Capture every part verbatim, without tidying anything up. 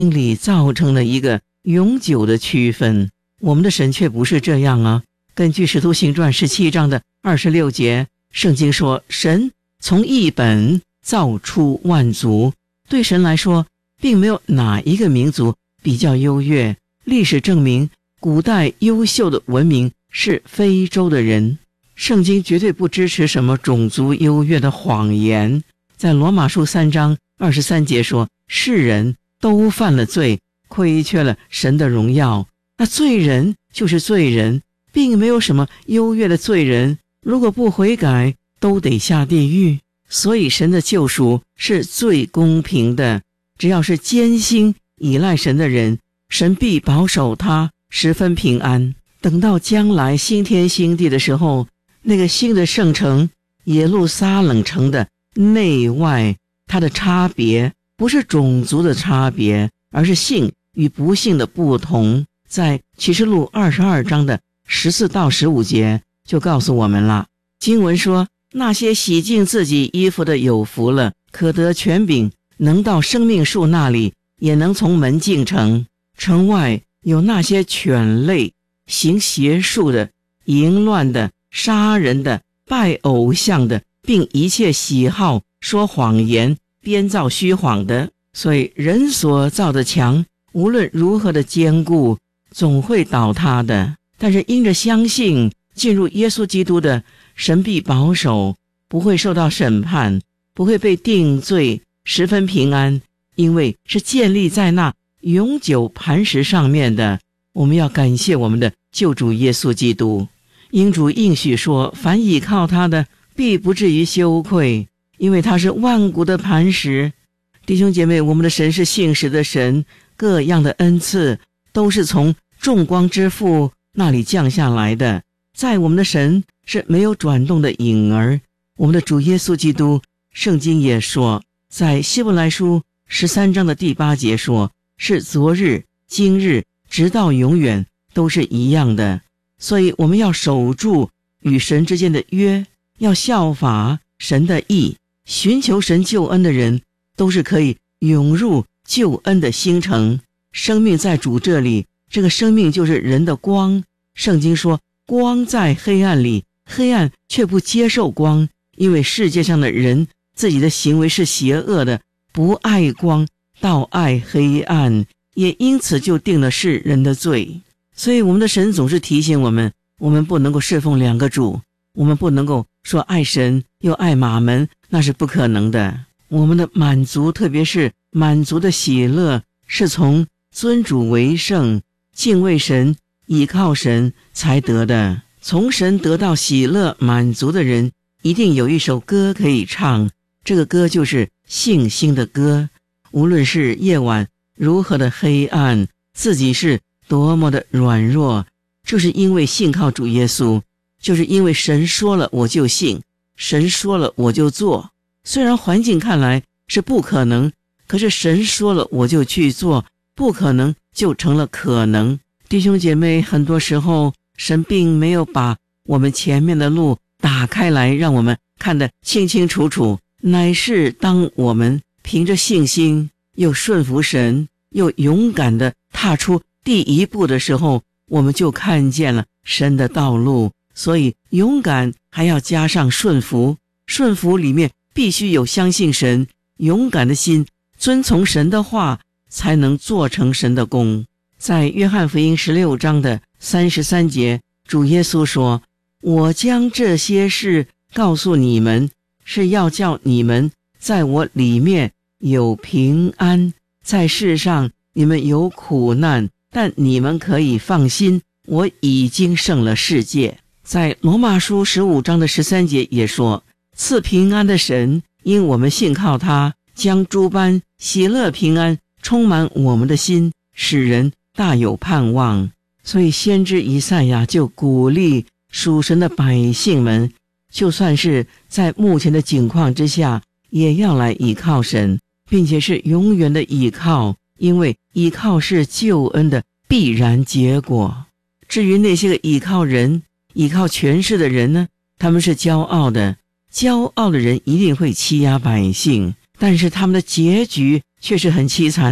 里造成了一个永久的区分。我们的神却不是这样啊。根据使徒行传十七章的二十六节，圣经说，神从一本造出万族。对神来说，并没有哪一个民族比较优越。历史证明，古代优秀的文明是非洲的人。圣经绝对不支持什么种族优越的谎言。在罗马书三章二十三节说，世人都犯了罪，亏缺了神的荣耀。那罪人就是罪人，并没有什么优越的罪人，如果不悔改，都得下地狱。所以神的救赎是最公平的，只要是坚心依赖神的人，神必保守他十分平安。等到将来新天新地的时候，那个新的圣城耶路撒冷城的内外，它的差别不是种族的差别，而是信与不信的不同。在启示录二十二章的十四到十五节就告诉我们了。经文说，那些洗净自己衣服的有福了，可得权柄，能到生命树那里，也能从门进城。城外有那些犬类，行邪术的，淫乱的，杀人的，拜偶像的，并一切喜好说谎言编造虚谎的。所以人所造的墙，无论如何的坚固，总会倒塌的。但是因着相信进入耶稣基督的，神必保守，不会受到审判，不会被定罪，十分平安，因为是建立在那永久磐石上面的。我们要感谢我们的救主耶稣基督，因主应许说，凡倚靠他的，必不至于羞愧，因为他是万古的磐石。弟兄姐妹，我们的神是信实的神，各样的恩赐都是从众光之父那里降下来的。在我们的神是没有转动的影儿。我们的主耶稣基督，圣经也说，在希伯来书十三章的第八节说，是昨日今日直到永远都是一样的。所以我们要守住与神之间的约，要效法神的义。寻求神救恩的人都是可以涌入救恩的新城。生命在主这里，这个生命就是人的光。圣经说，光在黑暗里，黑暗却不接受光，因为世界上的人自己的行为是邪恶的，不爱光，倒爱黑暗，也因此就定了世人的罪。所以我们的神总是提醒我们，我们不能够侍奉两个主，我们不能够说爱神又爱马门，那是不可能的。我们的满足，特别是满足的喜乐，是从尊主为圣，敬畏神，倚靠神才得的。从神得到喜乐满足的人，一定有一首歌可以唱，这个歌就是信心的歌。无论是夜晚如何的黑暗，自己是多么的软弱，就是因为信靠主耶稣，就是因为神说了我就信，神说了我就做。虽然环境看来是不可能，可是神说了我就去做，不可能就成了可能。弟兄姐妹，很多时候神并没有把我们前面的路打开来让我们看得清清楚楚，乃是当我们凭着信心又顺服神，又勇敢地踏出第一步的时候，我们就看见了神的道路。所以勇敢还要加上顺服，顺服里面必须有相信神，勇敢的心，遵从神的话，才能做成神的功。在约翰福音十六章的三十三节，主耶稣说，我将这些事告诉你们，是要叫你们在我里面有平安，在世上你们有苦难，但你们可以放心，我已经胜了世界。在罗马书十五章的十三节也说，赐平安的神，因我们信靠他，将诸般喜乐平安充满我们的心，使人大有盼望。所以先知以赛亚就鼓励属神的百姓们，就算是在目前的境况之下，也要来倚靠神，并且是永远的倚靠，因为倚靠是救恩的必然结果。至于那些个倚靠人、倚靠权势的人呢，他们是骄傲的，骄傲的人一定会欺压百姓，但是他们的结局却是很凄惨的。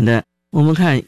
我们看